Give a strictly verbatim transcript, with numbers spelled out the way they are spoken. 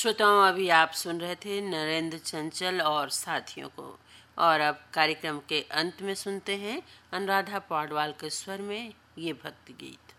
श्रोताओं, अभी आप सुन रहे थे नरेंद्र चंचल और साथियों को। और अब कार्यक्रम के अंत में सुनते हैं अनुराधा पौडवाल के स्वर में ये भक्ति गीत।